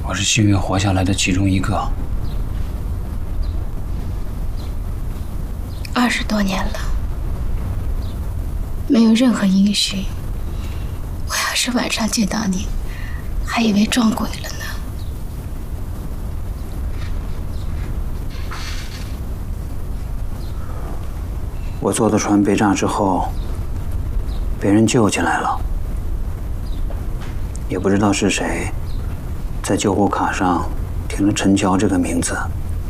我是幸运活下来的其中一个。 20多年了，没有任何音讯。我要是晚上见到你，还以为撞鬼了呢。 我坐的船被炸之后，被人救起来了，也不知道是谁在救护卡上填了陈桥这个名字，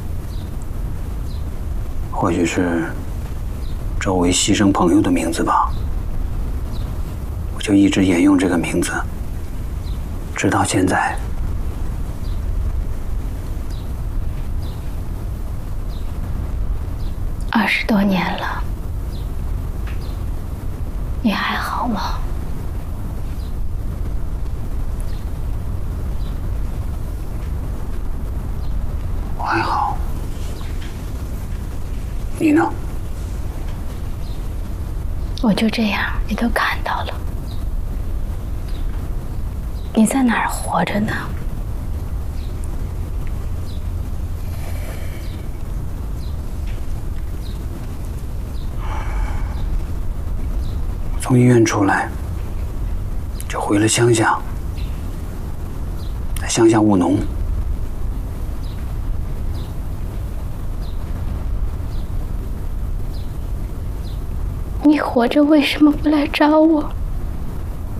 或许是周围牺牲朋友的名字吧。我就一直沿用这个名字，直到现在。 20多年了，你还好吗？ 我还好，你呢？ 我就这样，你都看到了。你在哪儿活着呢？ 从医院出来，就回了乡下，在乡下务农。 你活着为什么不来找我？